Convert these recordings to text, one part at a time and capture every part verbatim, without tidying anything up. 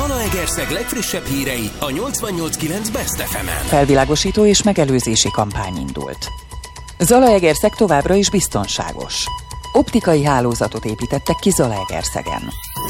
Zalaegerszeg legfrissebb hírei a nyolcvannyolc kilenc Best ef emen. Felvilágosító és megelőzési kampány indult. Zalaegerszeg továbbra is biztonságos. Optikai hálózatot építettek ki Zalaegerszegen.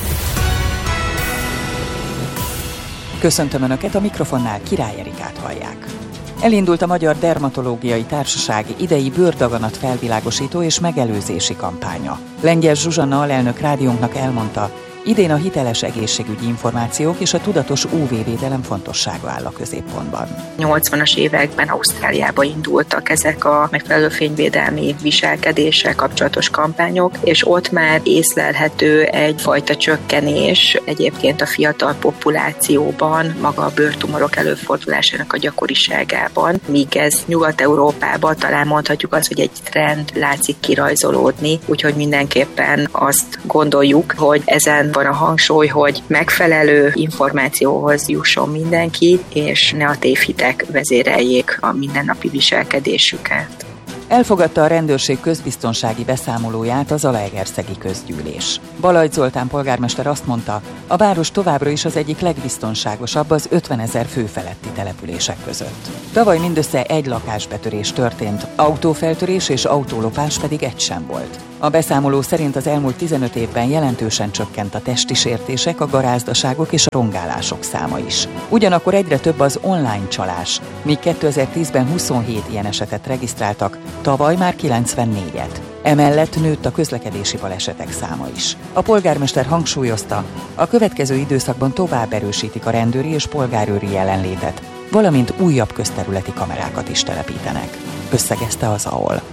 Köszöntöm Önöket, a mikrofonnál Király Erikát hallják. Elindult a Magyar Dermatológiai Társaság idei bőrdaganat felvilágosító és megelőzési kampánya. Lengyel Zsuzsanna alelnök rádiónknak elmondta, idén a hiteles egészségügyi információk és a tudatos ú vé-védelem fontossága áll a középpontban. nyolcvanas években Ausztráliába indultak ezek a megfelelő fényvédelmi viselkedéssel kapcsolatos kampányok, és ott már észlelhető egyfajta csökkenés egyébként a fiatal populációban, maga a bőrtumorok előfordulásának a gyakoriságában, míg ez Nyugat-Európában talán mondhatjuk azt, hogy egy trend látszik kirajzolódni, úgyhogy mindenképpen azt gondoljuk, hogy ezen van a hangsúly, hogy megfelelő információhoz jusson mindenki, és ne a tévhitek vezéreljék a mindennapi viselkedésüket. Elfogadta a rendőrség közbiztonsági beszámolóját a Zalaegerszegi közgyűlés. Balajt Zoltán polgármester azt mondta, a város továbbra is az egyik legbiztonságosabb az ötvenezer fő feletti települések között. Tavaly mindössze egy lakásbetörés történt, autófeltörés és autólopás pedig egy sem volt. A beszámoló szerint az elmúlt tizenöt évben jelentősen csökkent a testi sértések, a garázdaságok és a rongálások száma is. Ugyanakkor egyre több az online csalás, míg kétezer-tízben huszonhét ilyen esetet regisztráltak, tavaly már kilencvennégyet. Emellett nőtt a közlekedési balesetek száma is. A polgármester hangsúlyozta, a következő időszakban tovább erősítik a rendőri és polgárőri jelenlétet, valamint újabb közterületi kamerákat is telepítenek, összegezte az á o el.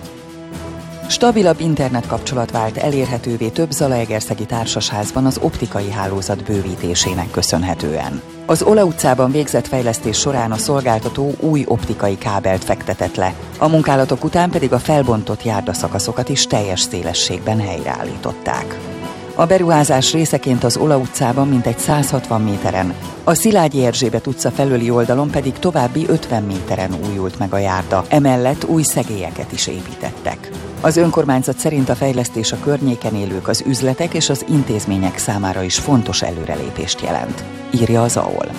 Stabilabb internetkapcsolat vált elérhetővé több zalaegerszegi társasházban az optikai hálózat bővítésének köszönhetően. Az Ola utcában végzett fejlesztés során a szolgáltató új optikai kábelt fektetett le, a munkálatok után pedig a felbontott járdaszakaszokat is teljes szélességben helyreállították. A beruházás részeként az Ola utcában mintegy száz hatvan méteren, a Szilágyi Erzsébet utca felőli oldalon pedig további ötven méteren újult meg a járda, emellett új szegélyeket is építettek. Az önkormányzat szerint a fejlesztés a környéken élők, az üzletek és az intézmények számára is fontos előrelépést jelent, írja az á o el.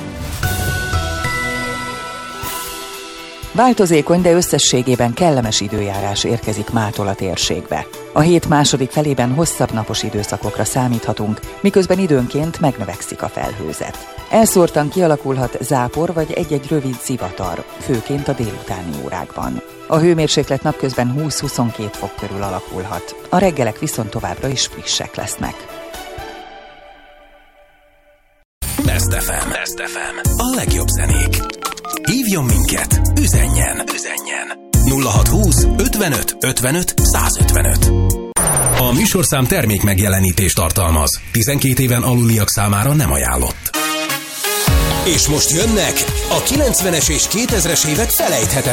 Változékony, de összességében kellemes időjárás érkezik mától a térségbe. A hét második felében hosszabb napos időszakokra számíthatunk, miközben időnként megnövekszik a felhőzet. Elszórtan kialakulhat zápor vagy egy-egy rövid zivatar, főként a délutáni órákban. A hőmérséklet napközben húsz-huszonkettő fok körül alakulhat, a reggelek viszont továbbra is frissek lesznek. Best ef em. Best ef em. A legjobb zenék. Hívjon minket, üzenjen, üzenjen. nulla hatszázhúsz ötvenöt ötvenöt százötvenöt. A műsorszám termék megjelenítést tartalmaz. tizenkét éven aluliak számára nem ajánlott. És most jönnek a kilencvenes és kétezres évek felejthetetlen